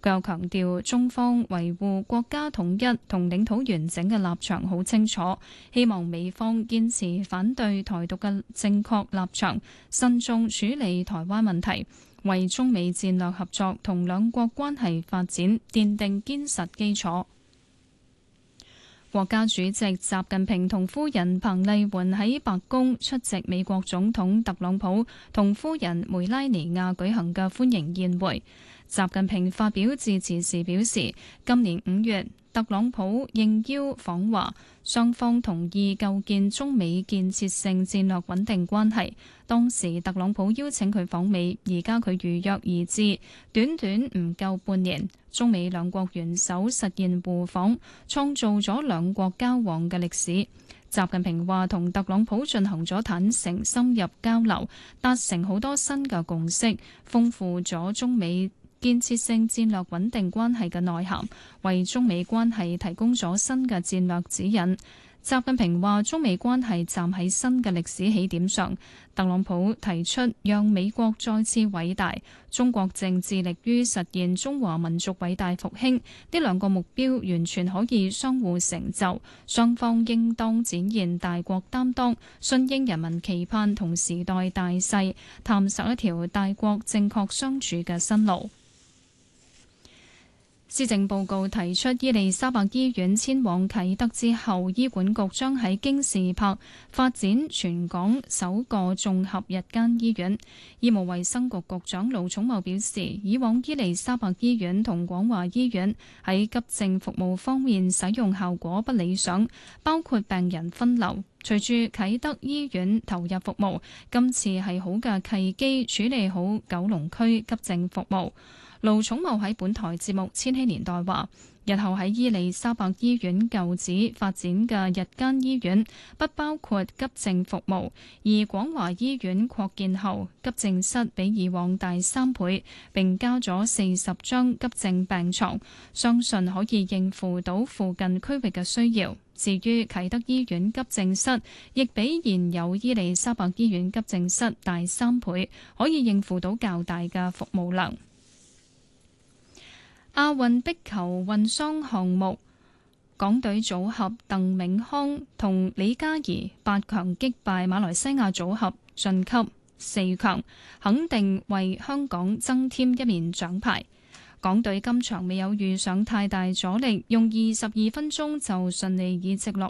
佢又強調，中方維護國家統一同領土完整嘅立場好清楚，希望美方堅持反對台獨嘅正確立場，慎重處理台灣問題，為中美戰略合作同兩國關係發展奠定堅實基礎。國家主席習近平同夫人彭麗媛喺白宮出席美國總統特朗普同夫人梅拉尼亞舉行嘅歡迎宴會。習近平發表致辭時表示，今年5月特朗普應邀訪華，雙方同意構建中美建設性戰略穩定關係。當時特朗普邀請佢訪美，而家佢如約而至，短短唔夠半年，中美兩國元首實現互訪，創造咗兩國交往嘅歷史。習近平話同特朗普進行咗坦誠深入交流，達成好多新嘅共識，豐富咗中美建設性戰略穩定關係嘅內涵，為中美關係提供咗新嘅戰略指引。習近平話中美關係站喺新嘅歷史起點上，特朗普提出讓美國再次偉大，中國正致力於實現中華民族偉大復興，呢兩個目標完全可以相互成就，雙方應當展現大國擔當，順應人民期盼同時代大勢，探索一條大國正確相處嘅新路。施政報告提出，伊利沙伯醫院遷往啟德之後，醫管局將喺京士柏發展全港首個綜合日間醫院。醫務衛生局局長盧寵茂表示，以往伊利沙伯醫院同廣華醫院喺急症服務方面使用效果不理想，包括病人分流。隨住啟德醫院投入服務，今次係好嘅契機，處理好九龍區急症服務。盧寵茂喺本台節目《千禧年代》話，日後喺伊利沙伯醫院舊址發展嘅日間醫院不包括急症服務，而廣華醫院擴建後，急症室比以往大3倍，並加咗40張急症病床，相信可以應付到附近區域嘅需要。至於啟德醫院急症室，亦比現有伊利沙伯醫院急症室大3倍，可以應付到較大嘅服務量。亞運壁球混雙項目，港隊組合鄧銘康同李嘉怡8強擊敗馬來西亞組合晉級4強，肯定為香港增添一面獎牌。港隊今場未有遇上太大阻力，用22分鐘就順利以直落